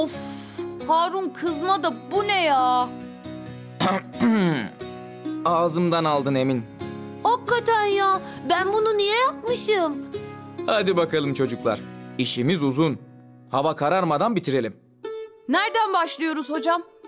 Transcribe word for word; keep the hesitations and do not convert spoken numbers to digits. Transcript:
Of, Harun kızma da bu ne ya? Ağzımdan aldın Emin. Hakikaten ya. Ben bunu niye yapmışım? Hadi bakalım çocuklar. İşimiz uzun. Hava kararmadan bitirelim. Nereden başlıyoruz hocam?